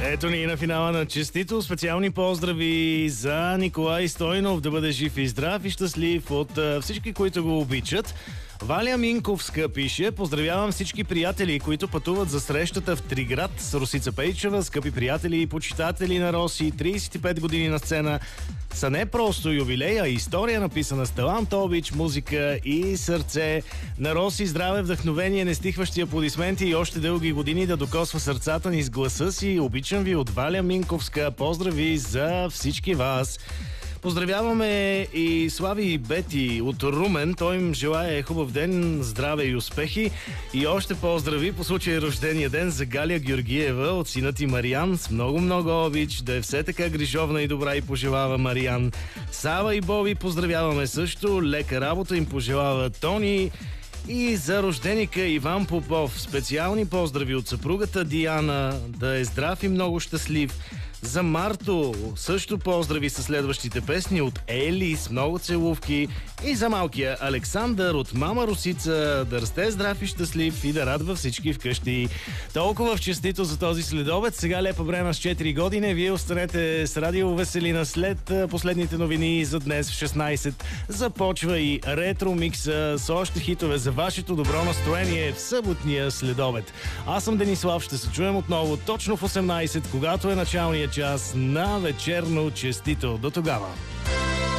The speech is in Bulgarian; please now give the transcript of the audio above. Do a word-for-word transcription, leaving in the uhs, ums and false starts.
Ето ни на финала на Честито. Специални поздрави за Николай Стойнов, да бъде жив и здрав и щастлив от всички, които го обичат. Валя Минковска пише: поздравявам всички приятели, които пътуват за срещата в Триград с Росица Пейчева. Скъпи приятели и почитатели на Роси, трийсет и пет години на сцена са не просто юбилей, а история, написана с талант, обич, музика и сърце. На Роси здраве, вдъхновение, нестихващи аплодисменти и още дълги години да докосва сърцата ни с гласа си. Обичам ви от Валя Минковска. Поздрави за всички вас. Поздравяваме и Слави и Бети от Румен. Той им желая хубав ден, здраве и успехи. И още поздрави по случай рождения ден за Галя Георгиева от сина ти Мариан. С много-много обич, да е все така грижовна и добра, и пожелава Мариан. Сава и Боби поздравяваме също. Лека работа им пожелава Тони. И за рожденика Иван Попов специални поздрави от съпругата Диана. Да е здрав и много щастлив. За Марто също поздрави със следващите песни от Ели с много целувки. И за малкия Александър от мама Росица: да расте здрав и щастлив и да радва всички вкъщи. Толкова в Честито за този следобед. Сега Лепа Брена с четири години. Вие останете с Радио Веселина. След последните новини за днес в шестнайсет започва и ретро микса с още хитове за вашето добро настроение в съботния следобед. Аз съм Денислав. Ще се чуем отново точно в осемнайсет, когато е началният час на вечерно Честито. До тогава!